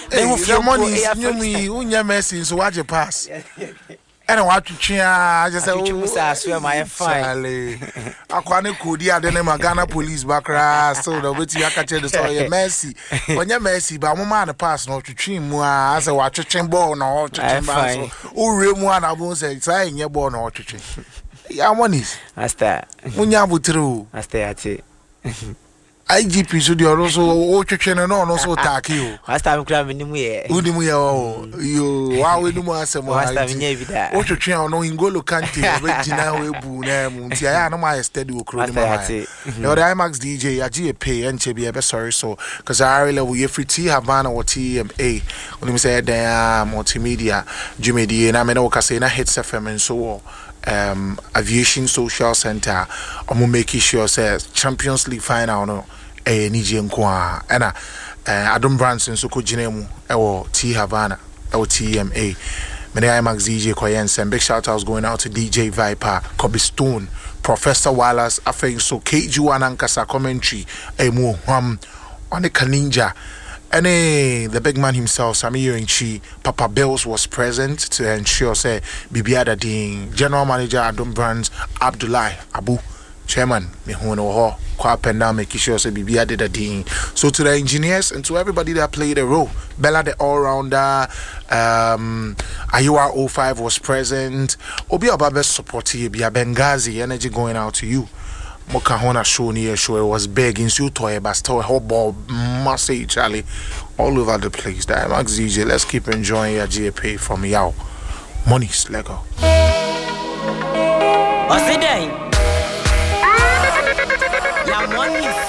The money is me, unya Messi, so watch a pass. And what to cheer, I just say, my fine. I can't could ya then Ghana police back, so the way you can tell the story, Messi. When you're Messi, but I'm man pass not to trim, as a watch a chamber, no, to chamber. Oh, real one, I won't say, saying you're born or to change. Yeah, one is. That's that. Munyabu true. That's that. IGP so they are also channel no also attack you. Last time cramming him here. Udimu you wow we do more some last time in that. What channel no Ingolo Kante Regina Webu name I know my steady will crow the IMAX DJ I pay and be sorry so because I really will free T Havana or TMA when we say they are multimedia Jimmy D and I mean okay na hits FM and so aviation social center omo make sure says Champions League final no nije nkoa ena Adam Branson so ko ginemu ewo T Havana ewo TMA many IMAX DJ Koyensen big shout outs going out to DJ Viper Kobe Stone Professor Wallace afeng so KG1 ankasa commentary emu hwam on the Kaninja. The big man himself, Samir Inchi, Papa Bells was present to ensure say Bibiada Ding, General Manager Adam Brands, Abdullah Abu, Chairman, Mihono Ho, Kwapenda, making sure say Bibiada Ding. So to the engineers and to everybody that played a role, Bella the all-rounder, Ayua 05 was present, Obi Ababe supportive, Bia Benghazi, energy going out to you. Mokahona show near show it was big in toy but still a whole ball massive Charlie all over the place. The IMAX DJ, let's keep enjoying your GPA from Yao. Money's Lego. What's it day? Yeah, money.